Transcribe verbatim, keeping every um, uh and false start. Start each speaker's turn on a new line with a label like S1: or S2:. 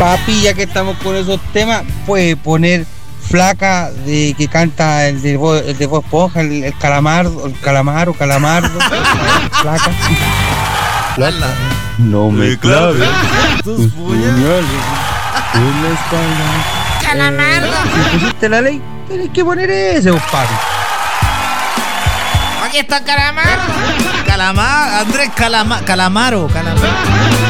S1: Papi, ya que estamos con esos temas, puede poner Flaca de que canta el de Bob, el de Bob Esponja, el, el calamardo, el calamaro, calamardo, Flaca. Flaca. No me claves tus puñales en la espalda.
S2: Calamardo.
S1: Eh, si pusiste la ley, tenés que poner ese, papi.
S2: Aquí está Calamardo.
S3: Calamar, Andrés Calama, Calamaro, Calamaro.